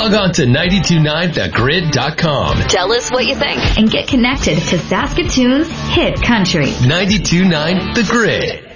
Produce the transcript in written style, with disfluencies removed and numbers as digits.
Log on to 929thegrid.com. Tell us what you think. And get connected to Saskatoon's hit country. 92.9 The Grid.